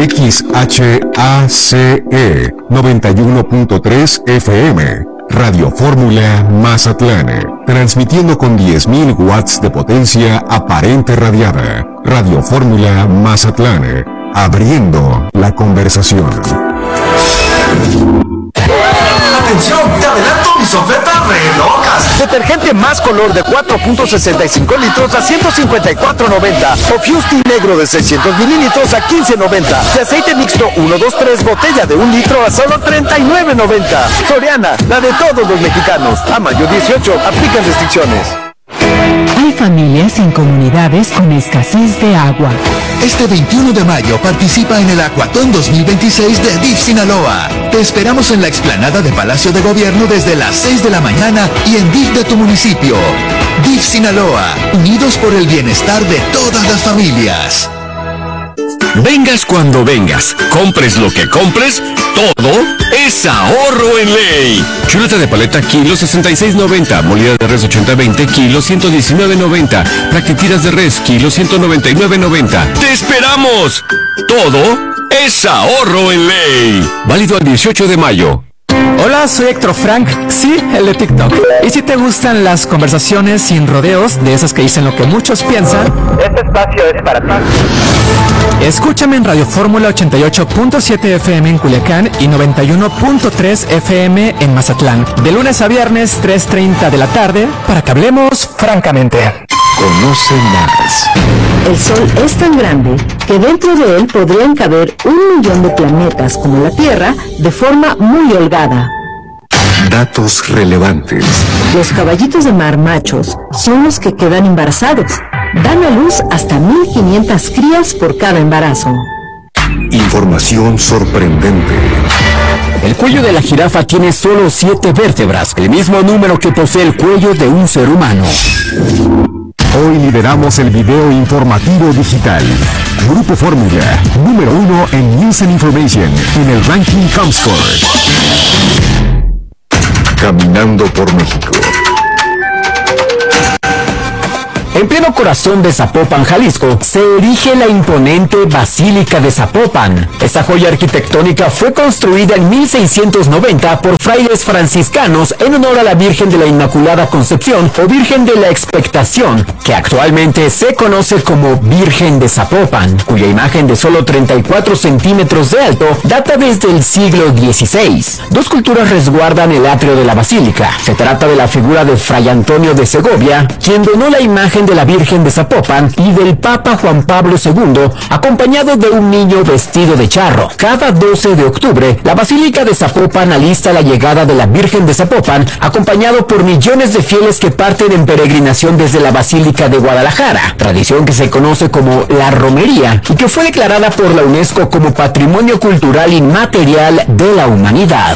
XHACE 91.3 FM. Radio Fórmula Mazatlán, transmitiendo con 10.000 watts de potencia aparente radiada. Radio Fórmula Mazatlán, abriendo la conversación. ¡Atención! ¡Te adelanto mis ofertas re locas! Detergente Más Color de 4.65 litros a 154.90. O Fusti Negro de 600 mililitros a 15.90. Y aceite mixto 123 botella de 1 litro a solo 39.90. Soriana, la de todos los mexicanos. A mayo 18, aplican restricciones. Hay familias en comunidades con escasez de agua. Este 21 de mayo participa en el Acuatón 2026 de DIF Sinaloa. Te esperamos en la explanada de Palacio de Gobierno desde las 6 de la mañana y en DIF de tu municipio. DIF Sinaloa, unidos por el bienestar de todas las familias. Vengas cuando vengas, compres lo que compres, todo es ahorro en ley. Chuleta de paleta kilo 66.90, molida de res 80-20 kilo 119.90, plaquetiras de res kilo 199.90. ¡Te esperamos! Todo es ahorro en ley. Válido al 18 de mayo. Hola, soy Héctor Frank, sí, el de TikTok. Y si te gustan las conversaciones sin rodeos, de esas que dicen lo que muchos piensan, Este espacio es para ti. escúchame en Radio Fórmula 88.7 FM en Culiacán y 91.3 FM en Mazatlán. De lunes a viernes, 3:30 de la tarde, para que hablemos francamente. Conoce más. El Sol es tan grande que dentro de él podrían caber 1 millón de planetas como la Tierra de forma muy holgada. Datos relevantes. Los caballitos de mar machos son los que quedan embarazados. Dan a luz hasta 1.500 crías por cada embarazo. Información sorprendente. El cuello de la jirafa tiene solo 7 vértebras, el mismo número que posee el cuello de un ser humano. Hoy lideramos el video informativo digital. Grupo Fórmula, número 1 en News and Information en el ranking Comscore. Caminando por México. En pleno corazón de Zapopan, Jalisco, se erige la imponente Basílica de Zapopan. Esta joya arquitectónica fue construida en 1690 por frailes franciscanos en honor a la Virgen de la Inmaculada Concepción o Virgen de la Expectación, que actualmente se conoce como Virgen de Zapopan, cuya imagen de solo 34 centímetros de alto data desde el siglo XVI. Dos culturas resguardan el atrio de la basílica. Se trata de la figura de Fray Antonio de Segovia, quien donó la imagen de la Virgen de Zapopan, y del Papa Juan Pablo II, acompañado de un niño vestido de charro. Cada 12 de octubre, la Basílica de Zapopan alista la llegada de la Virgen de Zapopan, acompañado por millones de fieles que parten en peregrinación desde la Basílica de Guadalajara, tradición que se conoce como la romería y que fue declarada por la UNESCO como Patrimonio Cultural Inmaterial de la Humanidad.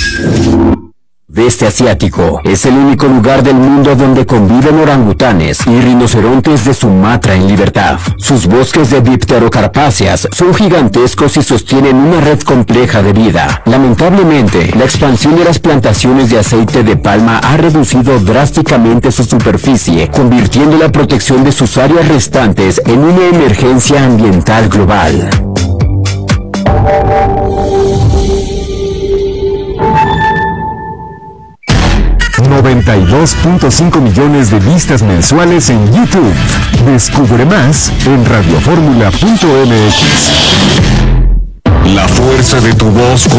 Este asiático es el único lugar del mundo donde conviven orangutanes y rinocerontes de Sumatra en libertad. Sus bosques de dipterocarpáceas son gigantescos y sostienen una red compleja de vida. Lamentablemente, la expansión de las plantaciones de aceite de palma ha reducido drásticamente su superficie, convirtiendo la protección de sus áreas restantes en una emergencia ambiental global. 92.5 millones de vistas mensuales en YouTube. Descubre más en radioformula.mx. La fuerza de tu voz